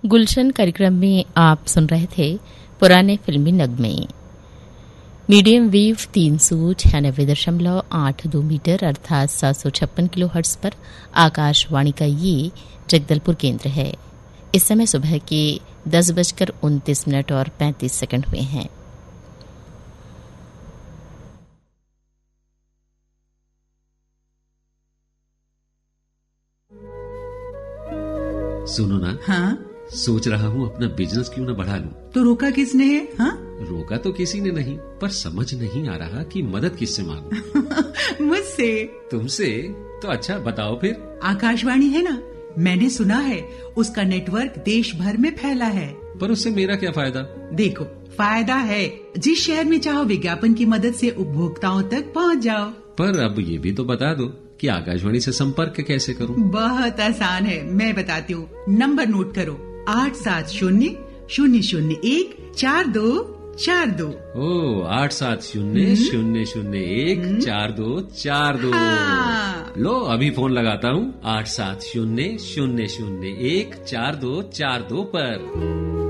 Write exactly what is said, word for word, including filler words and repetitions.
गुलशन कार्यक्रम में आप सुन रहे थे पुराने फिल्मी नगमे। मीडियम वेव तीन सौ छियानवे दशमलव आठ दो मीटर अर्थात सात सौ छप्पन किलो हर्ट्ज पर आकाशवाणी का ये जगदलपुर केंद्र है। इस समय सुबह के दस बजकर उनतीस मिनट और पैंतीस सेकंड हुए हैं। सुनो ना। हाँ? सोच रहा हूँ अपना बिजनेस क्यों ना बढ़ा लूं। तो रोका किसने है? हाँ? रोका तो किसी ने नहीं, पर समझ नहीं आ रहा कि मदद किससे मांगूं। मुझसे। तुमसे? तो अच्छा बताओ फिर। आकाशवाणी है ना, मैंने सुना है उसका नेटवर्क देश भर में फैला है। पर उससे मेरा क्या फायदा? देखो, फायदा है, जिस शहर में चाहो विज्ञापन की मदद से उपभोक्ताओं तक पहुँच जाओ। पर अब ये भी तो बता दो कि आकाशवाणी से संपर्क कैसे करूं? बहुत आसान है, मैं बताती हूँ। नंबर नोट करो, आठ सात शून्य शून्य शून्य एक चार दो चार दो। ओ, आठ सात शून्य शून्य शून्य एक चार दो चार दो। हाँ। लो अभी फोन लगाता हूँ, आठ सात शून्य शून्य शून्य एक चार दो चार दो पर।